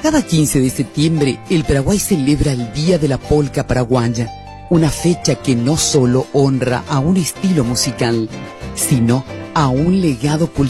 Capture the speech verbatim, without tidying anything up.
Cada quince de septiembre, el Paraguay celebra el Día de la Polca Paraguaya, una fecha que no solo honra a un estilo musical, sino a un legado cultural